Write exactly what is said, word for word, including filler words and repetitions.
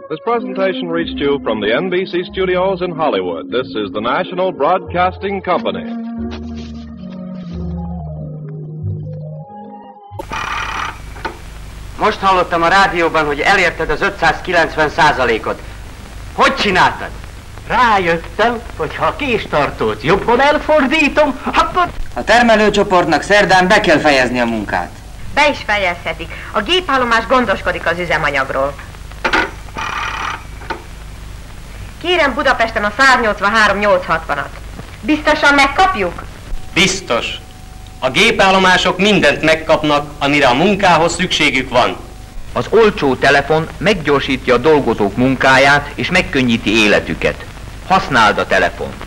This presentation reached you from the N B C studios in Hollywood. This is the National Broadcasting Company. Most hallottam a rádióban, hogy elérted az ötszázkilencven százalékot. Hogy csináltad? Rájöttem, hogy ha a késtartót jobban elfordítom, akkor... A termelőcsoportnak szerdán be kell fejezni a munkát. Be is fejezhetik. A gépállomás gondoskodik az üzemanyagról. Kérem Budapesten a száznyolcvanhárom nyolcszázhatvanat. Biztosan megkapjuk? Biztos. A gépállomások mindent megkapnak, amire a munkához szükségük van. Az olcsó telefon meggyorsítja a dolgozók munkáját és megkönnyíti életüket. Használd a telefont.